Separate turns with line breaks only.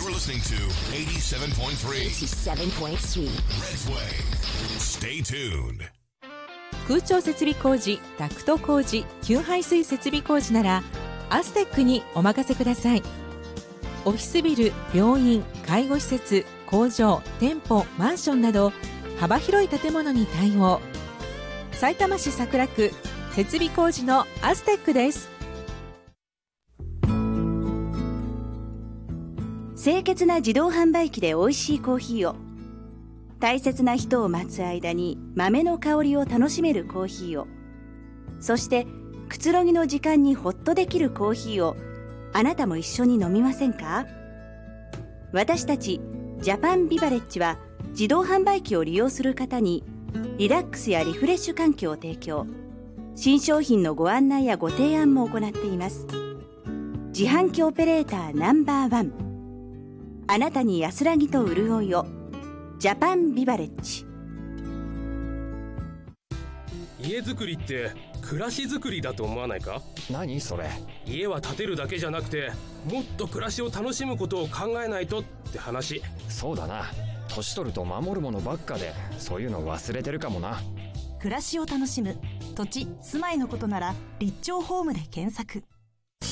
listening to 87.3 Red's Wave. Stay tuned.
空調設備工事、ダクト工事、給排水設備工事ならアステックにお任せください。オフィスビル、病院、介護施設、工場、店舗、マンションなど幅広い建物に対応。さいたま市桜区設備工事のアステックです。
清潔な自動販売機で美味しいコーヒーを、大切な人を待つ間に豆の香りを楽しめるコーヒーを、そしてくつろぎの時間にホッとできるコーヒーをあなたも一緒に飲みませんか？私たちジャパンビバレッジは自動販売機を利用する方にリラックスやリフレッシュ環境を提供、新商品のご案内やご提案も行っています。自販機オペレーターナンバーワン、あなたに安らぎと潤いを、ジャパンビバレッジ。
家づくりって暮らしづくりだと思わないか？
何それ？
家は建てるだけじゃなくてもっと暮らしを楽しむことを考えないとって話。
そうだな、年取ると守るものばっかでそういうの忘れてるかもな。
暮らしを楽しむ土地・住まいのことなら立町ホームで検索。